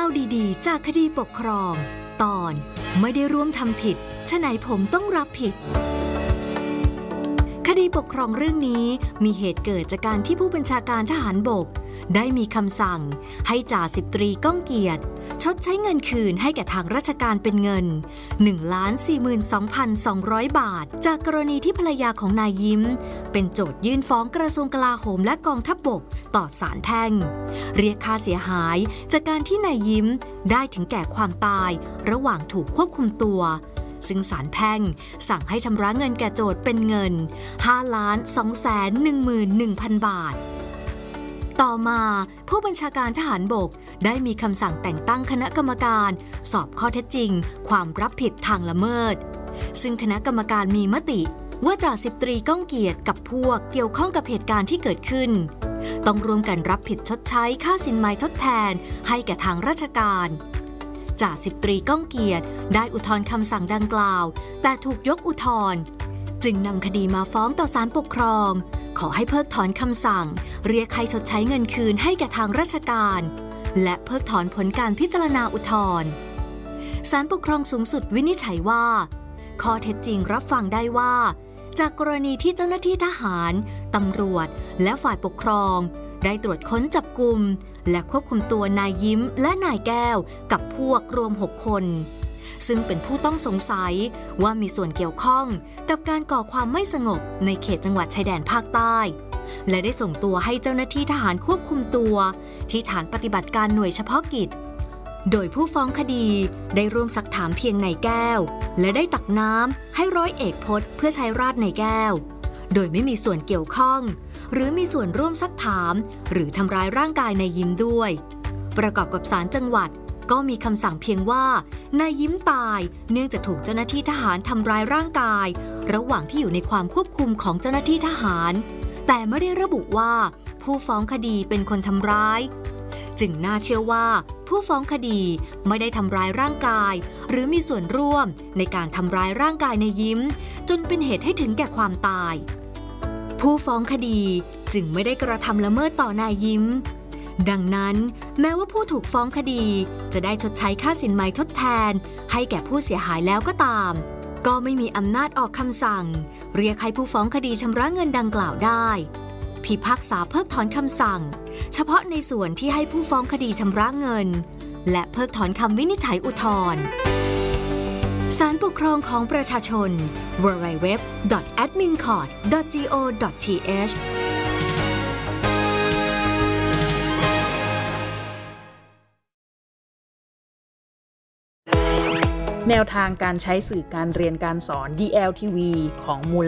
ดีๆจากคดีปกครองตอนไม่ได้ร่วมทำผิดฉะไหนผมต้องรับผิดคดีปกครองเรื่องนี้มีเหตุเกิดจากการที่ผู้บัญชาการทหารบกได้มีคำสั่งให้จ่าสิบตรีก้องเกียรติชดใช้เงินคืนให้แก่ทางราชการเป็นเงิน 1,42,200 บาทจากกรณีที่ภรรยาของนายยิ้มเป็นโจทยื่นฟ้องกระทรวงกลาโหมและกองทัพบกต่อศาลแพ่งเรียกค่าเสียหายจากการที่นายยิ้มได้ถึงแก่ความตายระหว่างถูกควบคุมตัวซึ่งศาลแพ่งสั่งให้ชำระเงินแก่โจทย์เป็นเงิน 5,211,000 บาทต่อมาผู้บัญชาการทหารบกได้มีคำสั่งแต่งตั้งคณะกรรมการสอบข้อเท็จจริงความรับผิดทางละเมิดซึ่งคณะกรรมการมีมติว่าจ่าสิบตรีก้องเกียรติกับพวกเกี่ยวข้องกับเหตุการณ์ที่เกิดขึ้นต้องร่วมกันรับผิดชดใช้ค่าสินไหมทดแทนให้แก่ทางราชการจ่าสิบตรีก้องเกียรติได้อุทธรณ์คำสั่งดังกล่าวแต่ถูกยกอุทธรณ์จึงนำคดีมาฟ้องต่อศาลปกครองขอให้เพิกถอนคำสั่งเรียกให้ชดใช้เงินคืนให้แก่ทางราชการและเพิกถอนผลการพิจารณาอุทธรณ์ศาลปกครองสูงสุดวินิจฉัยว่าข้อเท็จจริงรับฟังได้ว่าจากกรณีที่เจ้าหน้าที่ทหารตำรวจและฝ่ายปกครองได้ตรวจค้นจับกุมและควบคุมตัวนายยิ้มและนายแก้วกับพวกรวม6คนซึ่งเป็นผู้ต้องสงสัยว่ามีส่วนเกี่ยวข้องกับการก่อความไม่สงบในเขตจังหวัดชายแดนภาคใต้และได้ส่งตัวให้เจ้าหน้าที่ทหารควบคุมตัวที่ฐานปฏิบัติการหน่วยเฉพาะกิจโดยผู้ฟ้องคดีได้ร่วมซักถามเพียงนายแก้วและได้ตักน้ำให้ร้อยเอกพจน์เพื่อใช้ราดนายแก้วโดยไม่มีส่วนเกี่ยวข้องหรือมีส่วนร่วมซักถามหรือทำร้ายร่างกายนายยิ้มด้วยประกอบกับศาลจังหวัดก็มีคำสั่งเพียงว่านายยิ้มตายเนื่องจากถูกเจ้าหน้าที่ทหารทำร้ายร่างกายระหว่างที่อยู่ในความควบคุมของเจ้าหน้าที่ทหารแต่ไม่ได้ระบุว่าผู้ฟ้องคดีเป็นคนทำร้ายจึงน่าเชื่อว่าผู้ฟ้องคดีไม่ได้ทำร้ายร่างกายหรือมีส่วนร่วมในการทำร้ายร่างกายนายยิ้มจนเป็นเหตุให้ถึงแก่ความตายผู้ฟ้องคดีจึงไม่ได้กระทำละเมิดต่อนายยิ้มดังนั้นแม้ว่าผู้ถูกฟ้องคดีจะได้ชดใช้ค่าสินไหมทดแทนให้แก่ผู้เสียหายแล้วก็ตามก็ไม่มีอำนาจออกคำสั่งเรียกให้ผู้ฟ้องคดีชำระเงินดังกล่าวได้พิพากษาเพิกถอนคำสั่งเฉพาะในส่วนที่ให้ผู้ฟ้องคดีชำระเงินและเพิกถอนคำวินิจฉัยอุทธรณ์ศาลปกครองของประชาชน www.admincourt.go.th แนวทางการใช้สื่อการเรียนการสอน DLTV ของมู